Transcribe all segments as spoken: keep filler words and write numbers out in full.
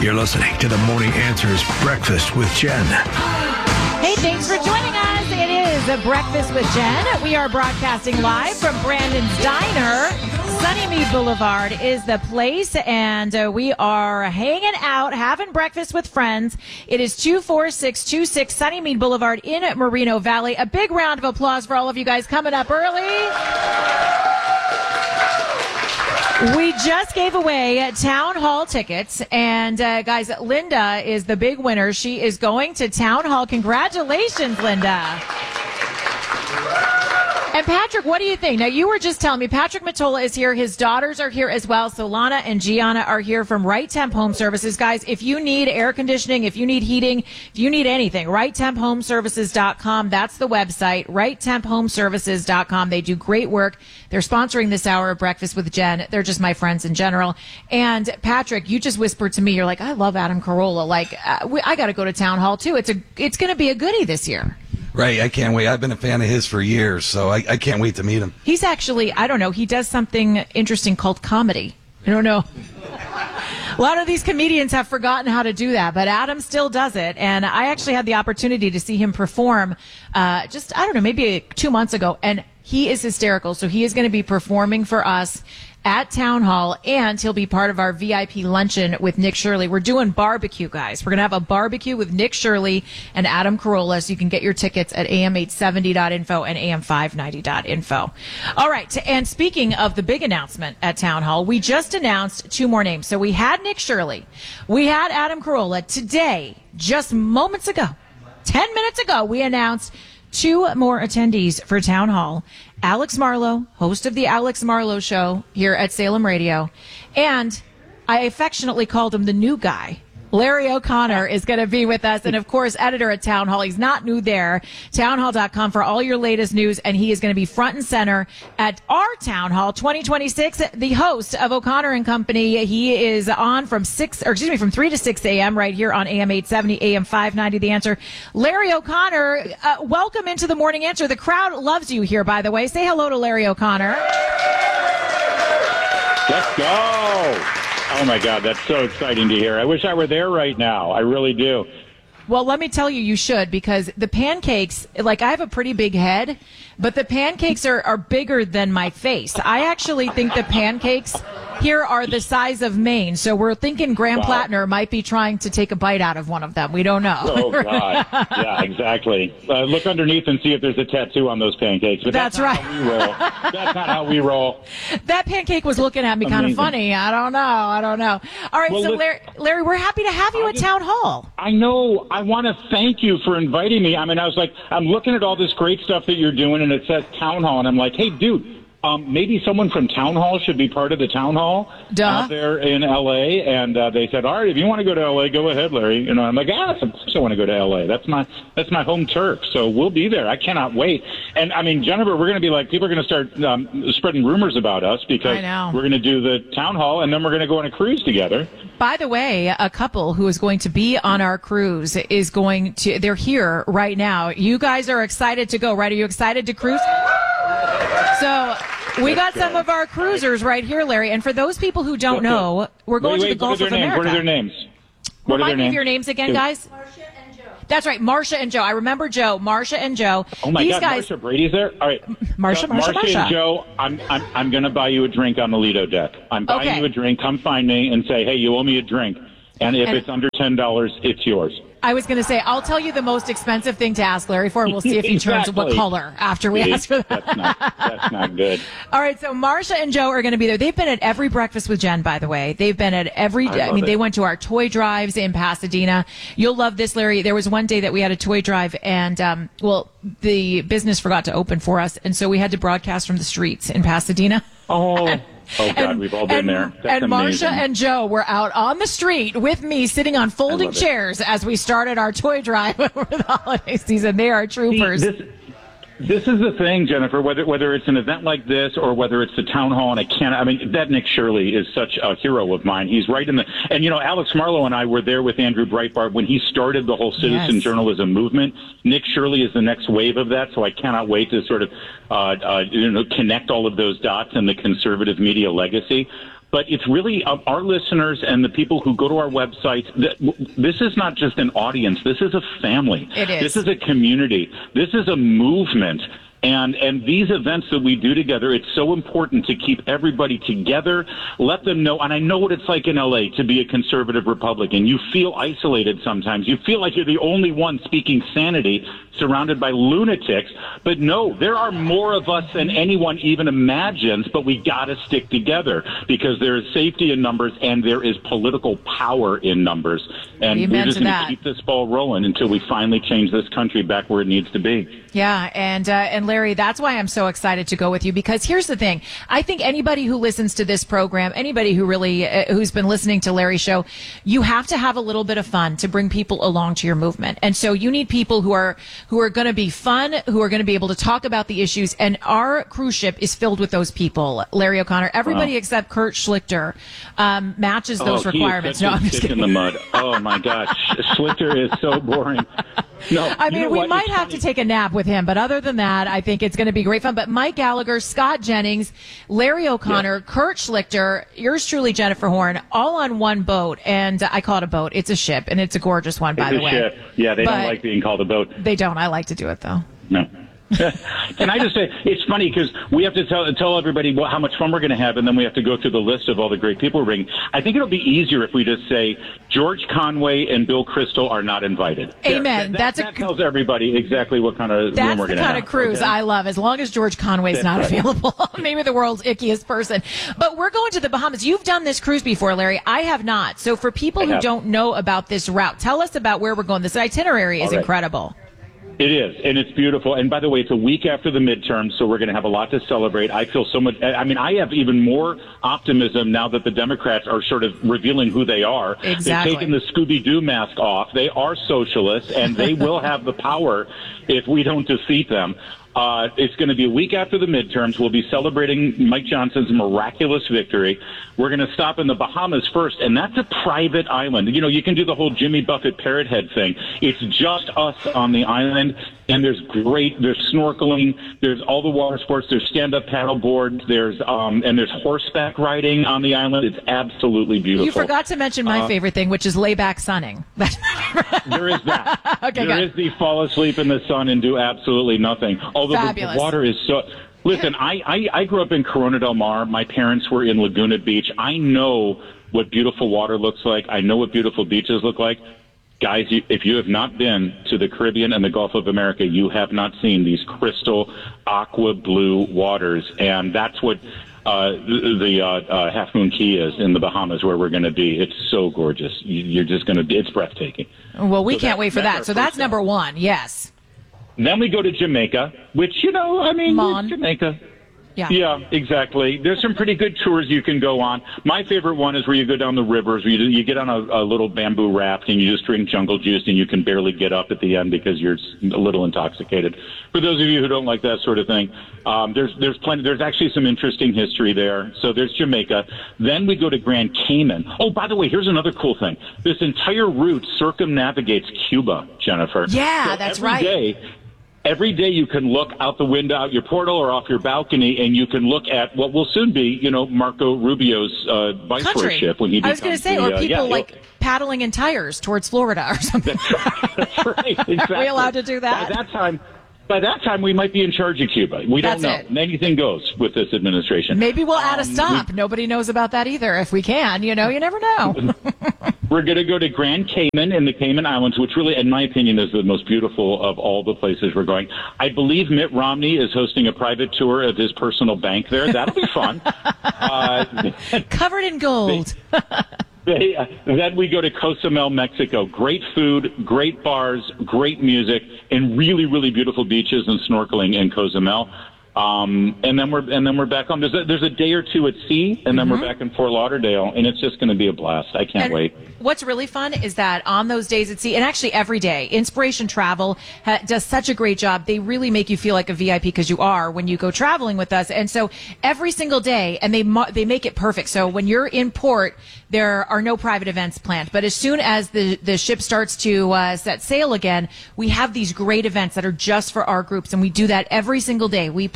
You're listening to the Morning Answers Breakfast with Jen. Hey, thanks for joining us. It is a Breakfast with Jen. We are broadcasting live from Brandon's Diner. Sunnymead Boulevard is the place, and uh, we are hanging out, having breakfast with friends. It is two four six two six Sunnymead Boulevard in Moreno Valley. A big round of applause for all of you guys coming up early. We just gave away Town Hall tickets, and uh, guys, Linda is the big winner. She is going to Town Hall. Congratulations, Linda. And Patrick, what do you think? Now, you were just telling me Patrick Matola is here. His daughters are here as well. So Lana and Gianna are here from Right Temp Home Services. Guys, if you need air conditioning, if you need heating, if you need anything, right temp home services dot com. That's the website, right temp home services dot com. They do great work. They're sponsoring this hour of Breakfast with Jen. They're just my friends in general. And Patrick, you just whispered to me, you're like, I love Adam Carolla. Like, uh, we, I got to go to Town Hall too. It's a, it's going to be a goodie this year. Right, I can't wait. I've been a fan of his for years, so I, I can't wait to meet him. He's actually, I don't know, he does something interesting called comedy. I don't know. A lot of these comedians have forgotten how to do that, but Adam still does it. And I actually had the opportunity to see him perform uh, just, I don't know, maybe two months ago. And he is hysterical. So he is going to be performing for us at Town Hall, and he'll be part of our V I P luncheon with Nick Shirley. We're doing barbecue, guys. We're going to have a barbecue with Nick Shirley and Adam Carolla, so you can get your tickets at A M eight seventy dot info and A M five ninety dot info. All right, and speaking of the big announcement at Town Hall, we just announced two more names. So we had Nick Shirley. We had Adam Carolla. Today, just moments ago, ten minutes ago, we announced two more attendees for Town Hall. Alex Marlowe, host of the Alex Marlowe Show here at Salem Radio. And I affectionately called him the new guy. Larry O'Connor is going to be with us. And, of course, editor at Town Hall. He's not new there. town hall dot com for all your latest news. And he is going to be front and center at our Town Hall twenty twenty-six. The host of O'Connor and Company. He is on from six, or excuse me, from three to six a.m. right here on A M eight seventy, A M five ninety. The Answer. Larry O'Connor, uh, welcome into the Morning Answer. The crowd loves you here, by the way. Say hello to Larry O'Connor. Let's go. Oh, my God, that's so exciting to hear. I wish I were there right now. I really do. Well, let me tell you, you should, because the pancakes, like, I have a pretty big head, but the pancakes are, are bigger than my face. I actually think the pancakes here are the size of Maine, so we're thinking Graham wow. Plattner might be trying to take a bite out of one of them. We don't know. Oh, God. Yeah, exactly. Uh, look underneath and see if there's a tattoo on those pancakes. But that's, that's not right. How we roll. That's not how we roll. That pancake was looking at me kind of funny. I don't know. I don't know. All right, well, so, look, Larry, Larry, we're happy to have you I at just, Town Hall. I know. I want to thank you for inviting me. I mean, I was like, I'm looking at all this great stuff that you're doing, and it says Town Hall, and I'm like, hey, dude, um, maybe someone from Town Hall should be part of the Town Hall Duh. out there in L A. And uh, they said, all right, if you want to go to L A, go ahead, Larry. You know, I'm like, yes, of course I want to go to L A. That's my that's my home turf. So we'll be there. I cannot wait. And I mean, Jennifer, we're going to be like, people are going to start um, spreading rumors about us because we're going to do the Town Hall, and then we're going to go on a cruise together. By the way, a couple who is going to be on our cruise is going to, they're here right now. You guys are excited to go, right? Are you excited to cruise? So we got some of our cruisers right here, Larry. And for those people who don't know, we're going wait, wait, to the Gulf of America. What are their names? What Remind are their me names? of your names again, guys. Marcia and Joe. That's right, Marcia and Joe. I remember Joe. Marcia and Joe. Oh my These God, guys... Marcia Brady's there. All right, Marcia, so, Marcia, Marcia. and Joe, I'm I'm I'm going to buy you a drink on the Lido deck. I'm buying okay. you a drink. Come find me and say, hey, you owe me a drink. And if and it's under ten dollars, it's yours. I was going to say, I'll tell you the most expensive thing to ask Larry for. We'll see if he exactly. turns what color after we See, ask for that. That's not, that's not good. All right, so Marcia and Joe are going to be there. They've been at every Breakfast with Jen, by the way. They've been at every, I, I mean, it. they went to our toy drives in Pasadena. You'll love this, Larry. There was one day that we had a toy drive, and, um, well, the business forgot to open for us, and so we had to broadcast from the streets in Pasadena. Oh. Oh, God, and, we've all been and, there. That's and Marcia amazing. and Joe were out on the street with me sitting on folding chairs as we started our toy drive over the holiday season. They are troopers. See, this, this is the thing, Jennifer, whether whether it's an event like this or whether it's the Town Hall, and I can't, I mean, that Nick Shirley is such a hero of mine. He's right in the, and, you know, Alex Marlowe and I were there with Andrew Breitbart when he started the whole citizen yes. journalism movement. Nick Shirley is the next wave of that, so I cannot wait to sort of, uh, uh, you know, connect all of those dots in the conservative media legacy. but it's really uh, our listeners and the people who go to our websites. Th- this is not just an audience. This is a family. It is. This is a community. This is a movement. And and these events that we do together, it's so important to keep everybody together, let them know. And I know what it's like in L A to be a conservative Republican. You feel isolated sometimes. You feel like you're the only one speaking sanity, surrounded by lunatics. But no, there are more of us than anyone even imagines, but we got to stick together because there is safety in numbers and there is political power in numbers. And Amen we're just to going that. to keep this ball rolling until we finally change this country back where it needs to be. Yeah, and uh, and Larry, that's why I'm so excited to go with you, because here's the thing. I think anybody who listens to this program, anybody who really uh, who's been listening to Larry's show, you have to have a little bit of fun to bring people along to your movement. And so you need people who are who are going to be fun, who are going to be able to talk about the issues, and our cruise ship is filled with those people. Larry O'Connor, everybody Wow. except Kurt Schlichter um, matches those oh, requirements. He is No, such I'm a just stick kidding. in the mud. Oh my gosh, Schlichter is so boring. No, I you mean, know we what? might It's have funny. to take a nap with him, but other than that, I think it's going to be great fun. But Mike Gallagher, Scott Jennings, Larry O'Connor, Yeah. Kurt Schlichter, yours truly, Jennifer Horn, all on one boat. And I call it a boat. It's a ship, and it's a gorgeous one, by It's the a way. ship. Yeah, they But don't like being called a boat. They don't. I like to do it, though. No. Can I just say, it's funny because we have to tell, tell everybody what, how much fun we're going to have, and then we have to go through the list of all the great people we're bringing. I think it'll be easier if we just say George Conway and Bill Kristol are not invited. Amen. There. That, That's that, a- that tells everybody exactly what kind of room That's we're the going to have. kind of cruise okay? I love, as long as George Conway's That's not right. available. Maybe the world's ickiest person. But we're going to the Bahamas. You've done this cruise before, Larry. I have not. So for people I who have. don't know about this route, tell us about where we're going. This itinerary is All right. incredible. It is, and it's beautiful. And by the way, it's a week after the midterms, so we're going to have a lot to celebrate. I feel so much. I mean, I have even more optimism now that the Democrats are sort of revealing who they are. Exactly. They've taken the Scooby-Doo mask off. They are socialists, and they will have the power if we don't defeat them. Uh, it's going to be a week after the midterms. We'll be celebrating Mike Johnson's miraculous victory. We're going to stop in the Bahamas first, and that's a private island. You know, you can do the whole Jimmy Buffett parrot head thing. It's just us on the island, and there's great, there's snorkeling, there's all the water sports, there's stand-up paddle boards, there's, um, and there's horseback riding on the island. It's absolutely beautiful. You forgot to mention my Uh, favorite thing, which is layback sunning. There is that. Okay, there good. is the fall asleep in the sun and do absolutely nothing. Although the, Fabulous. the water is so. Listen, I, I I grew up in Corona del Mar. My parents were in Laguna Beach. I know what beautiful water looks like. I know what beautiful beaches look like. Guys, you, if you have not been to the Caribbean and the Gulf of America, you have not seen these crystal aqua blue waters, and that's what uh, the, the uh, uh, Half Moon Key is in the Bahamas, where we're going to be. It's so gorgeous. You, you're just going to be. It's breathtaking. Well, we So can't that- wait for that's that. our So that's first number stop. one. Yes. Then we go to Jamaica, which, you know, I mean, Mon. Jamaica. Yeah. Yeah, exactly. There's some pretty good tours you can go on. My favorite one is where you go down the rivers, where you, you get on a, a little bamboo raft and you just drink jungle juice and you can barely get up at the end because you're a little intoxicated. For those of you who don't like that sort of thing, um, there's there's plenty. There's actually some interesting history there. So there's Jamaica. Then we go to Grand Cayman. Oh, by the way, here's another cool thing. This entire route circumnavigates Cuba, Jennifer. Yeah, So that's every right. day, Every day you can look out the window, out your portal or off your balcony, and you can look at what will soon be, you know, Marco Rubio's uh, Country. viceroyship when he I was becomes going to say, the, or uh, people yeah, like paddling in tires towards Florida or something. That's right. Exactly. Are we allowed to do that? By that time, by that time, we might be in charge of Cuba. We don't That's know. it. Anything goes with this administration. Maybe we'll add a Um, stop. Nobody knows about that either. If we can, you know, you never know. We're going to go to Grand Cayman in the Cayman Islands, which really, in my opinion, is the most beautiful of all the places we're going. I believe Mitt Romney is hosting a private tour of his personal bank there. That'll be fun. uh, Covered in gold. They, uh, then we go to Cozumel, Mexico. Great food, great bars, great music, and really, really beautiful beaches and snorkeling in Cozumel. Um, and then we're and then we're back home. There's a, there's a day or two at sea, and then we're back in Fort Lauderdale, and it's just going to be a blast. I can't And wait. What's really fun is that on those days at sea, and actually every day, Inspiration Travel ha- does such a great job. They really make you feel like a V I P because you are when you go traveling with us. And so every single day, and they mo- they make it perfect. So when you're in port, there are no private events planned. But as soon as the, the ship starts to uh, set sail again, we have these great events that are just for our groups, and we do that every single day. We play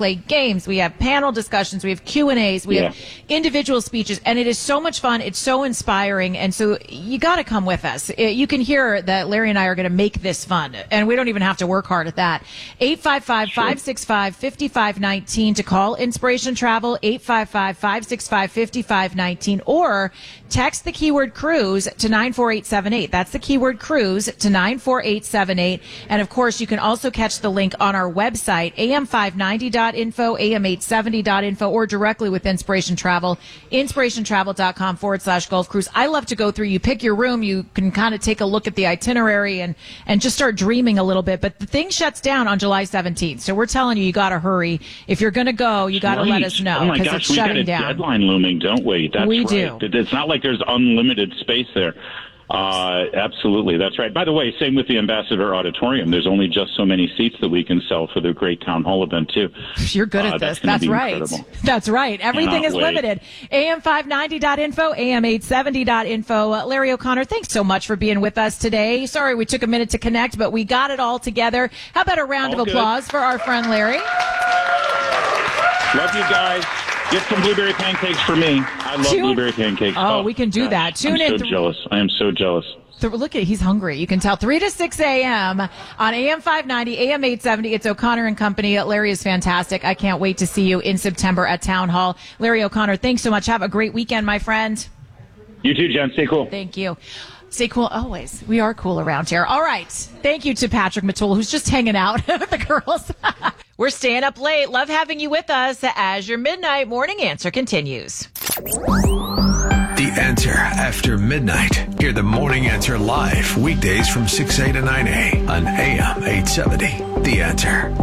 play games. We have panel discussions. We have Q and A's. We Yeah. have individual speeches. And it is so much fun. It's so inspiring. And so you got to come with us. It- you can hear that Larry and I are going to make this fun. And we don't even have to work hard at that. eight five five, five six five, five five one nine to call Inspiration Travel, eight five five, five six five, five five one nine, or text the keyword cruise to nine four eight seven eight. That's the keyword cruise to nine four eight seven eight. And of course, you can also catch the link on our website, A M five ninety dot info, A M eight seventy dot info, or directly with Inspiration Travel, inspirationtravel.com forward slash Gulf Cruise. I love to go through. You pick your room. You can kind of take a look at the itinerary and, and just start dreaming a little bit. But the thing shuts down on July seventeenth. So we're telling you, you got to hurry. If you're going to go, you got to let us know Oh my because gosh, it's we got shutting a down. deadline looming, don't we? That's We right. do. It's not like there's unlimited space there. Uh, absolutely, that's right. By the way, same with the Ambassador Auditorium. There's only just so many seats that we can sell for the great town hall event too. You're good Uh, at that's this. gonna That's be right. incredible. That's right. Everything Cannot is wait. limited. A M five ninety dot info, A M eight seventy dot info. Uh, Larry O'Connor, thanks so much for being with us today. Sorry we took a minute to connect, but we got it all together. How about a round All of good. applause for our friend Larry? Love you guys. Get some blueberry pancakes for me. I love Tune- blueberry pancakes. Oh, we can do gosh, that. Tune I'm in so th- jealous. I am so jealous. So look at he's hungry. You can tell three to six a.m. on A M five ninety, A M eight seventy. It's O'Connor and Company. Larry is fantastic. I can't wait to see you in September at Town Hall. Larry O'Connor, thanks so much. Have a great weekend, my friend. You too, Jen. Stay cool. Thank you. Stay cool always. We are cool around here. All right. Thank you to Patrick Matul, who's just hanging out with the girls. We're staying up late. Love having you with us as your midnight morning answer continues. The Answer after midnight. Hear the Morning Answer live weekdays from six a to nine a on A M eight seventy. The Answer.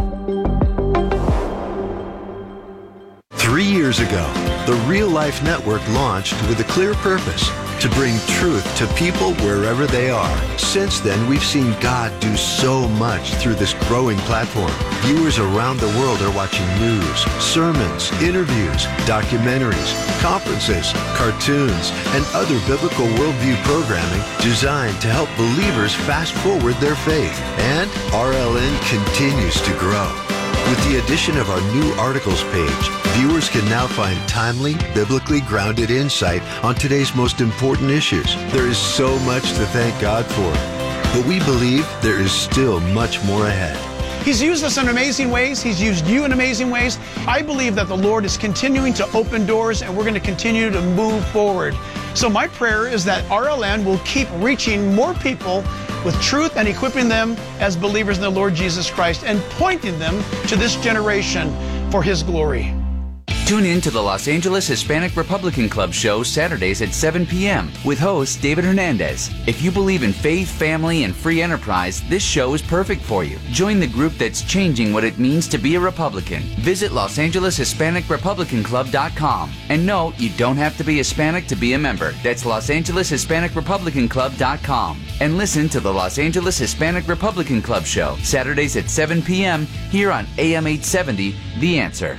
Three years ago, the Real Life Network launched with a clear purpose: to bring truth to people wherever they are. Since then, we've seen God do so much through this growing platform. Viewers around the world are watching news, sermons, interviews, documentaries, conferences, cartoons, and other biblical worldview programming designed to help believers fast forward their faith. And R L N continues to grow. With the addition of our new articles page, viewers can now find timely, biblically grounded insight on today's most important issues. There is so much to thank God for, but we believe there is still much more ahead. He's used us in amazing ways. He's used you in amazing ways. I believe that the Lord is continuing to open doors, and we're going to continue to move forward. So my prayer is that R L N will keep reaching more people with truth and equipping them as believers in the Lord Jesus Christ and pointing them to this generation for His glory. Tune in to the Los Angeles Hispanic Republican Club show Saturdays at seven p.m. with host David Hernandez. If you believe in faith, family, and free enterprise, this show is perfect for you. Join the group that's changing what it means to be a Republican. Visit Los Angeles Hispanic Republican Club dot com. And no, you don't have to be Hispanic to be a member. That's Los Angeles Hispanic Republican Club dot com. And listen to the Los Angeles Hispanic Republican Club show Saturdays at seven p.m. here on A M eight seventy, The Answer.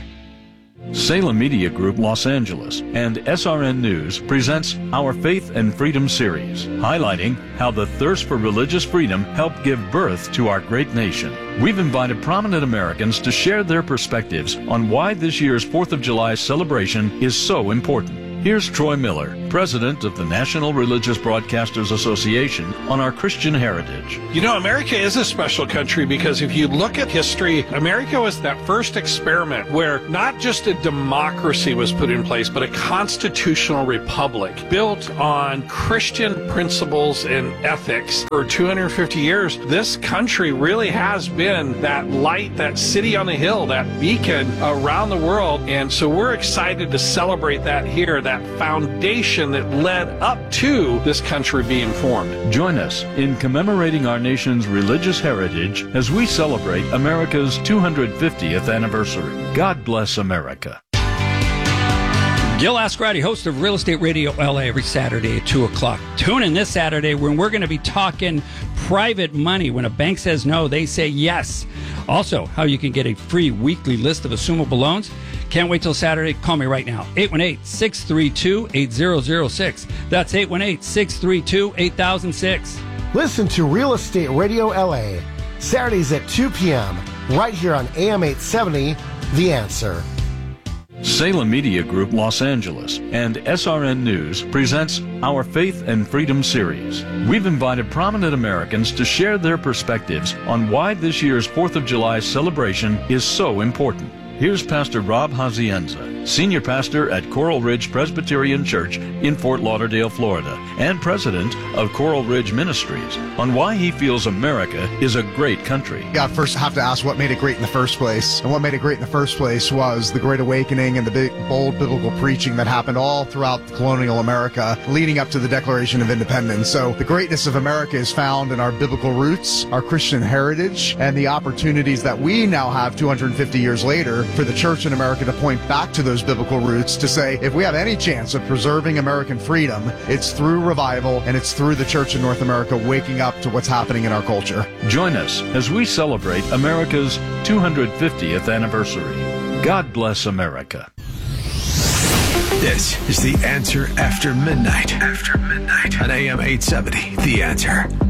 Salem Media Group Los Angeles and S R N News presents Our Faith and Freedom series, highlighting how the thirst for religious freedom helped give birth to our great nation. We've invited prominent Americans to share their perspectives on why this year's fourth of July celebration is so important. Here's Troy Miller, president of the National Religious Broadcasters Association, on our Christian heritage. You know, America is a special country because if you look at history, America was that first experiment where not just a democracy was put in place, but a constitutional republic built on Christian principles and ethics. For two hundred fifty years, this country really has been that light, that city on the hill, that beacon around the world. And so we're excited to celebrate that here, that foundation that led up to this country being formed. Join us in commemorating our nation's religious heritage as we celebrate America's two hundred fiftieth anniversary. God bless America. Gil Ascarati, host of Real Estate Radio L A, every Saturday at two o'clock. Tune in this Saturday when we're going to be talking private money. When a bank says no, they say yes. Also, how you can get a free weekly list of assumable loans. Can't wait till Saturday. Call me right now. eight one eight, six three two, eight zero zero six. That's eight one eight, six three two, eight thousand six. Listen to Real Estate Radio L A, Saturdays at two p.m. right here on A M eight seventy, The Answer. Salem Media Group Los Angeles and S R N News presents our Faith and Freedom series. We've invited prominent Americans to share their perspectives on why this year's fourth of July celebration is so important. Here's Pastor Rob Hazienza, Senior Pastor at Coral Ridge Presbyterian Church in Fort Lauderdale, Florida, and President of Coral Ridge Ministries, on why he feels America is a great country. Yeah, first have to ask what made it great in the first place. And what made it great in the first place was the Great Awakening and the big, bold biblical preaching that happened all throughout colonial America leading up to the Declaration of Independence. So the greatness of America is found in our biblical roots, our Christian heritage, and the opportunities that we now have two hundred fifty years later for the church in America to point back to those biblical roots to say, if we have any chance of preserving American freedom, it's through revival and it's through the church in North America waking up to what's happening in our culture. Join us as we celebrate America's two hundred fiftieth anniversary. God bless America. This is The Answer After Midnight. After Midnight on A M eight seventy. The Answer.